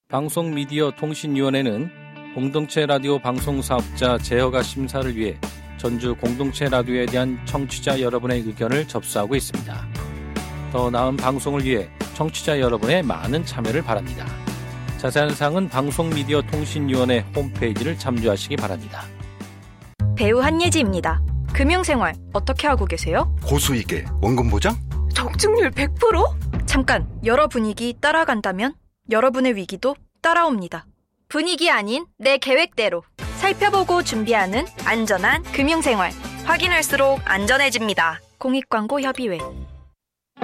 방송미디어통신위원회는 공동체 라디오 방송사업자 제허가 심사를 위해 전주 공동체 라디오에 대한 청취자 여러분의 의견을 접수하고 있습니다. 더 나은 방송을 위해 청취자 여러분의 많은 참여를 바랍니다. 자세한 사항은 방송미디어통신위원회 홈페이지를 참조하시기 바랍니다. 배우 한예지입니다. 금융생활 어떻게 하고 계세요? 고수익에 원금 보장? 적중률 100%? 잠깐, 여러 분위기 따라간다면 여러분의 위기도 따라옵니다. 분위기 아닌 내 계획대로 살펴보고 준비하는 안전한 금융생활. 확인할수록 안전해집니다. 공익광고협의회.